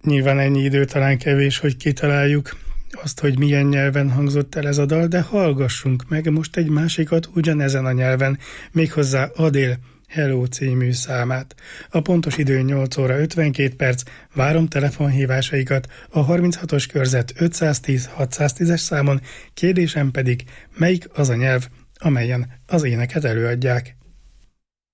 Nyilván ennyi idő talán kevés, hogy kitaláljuk azt, hogy milyen nyelven hangzott el ez a dal, de hallgassunk meg most egy másikat ugyanezen a nyelven, méghozzá Adél Hello című számát. A pontos idő 8 óra 52 perc, várom telefonhívásaikat a 36-os körzet 510-610-es számon, kérdésem pedig, melyik az a nyelv, amelyen az éneket előadják.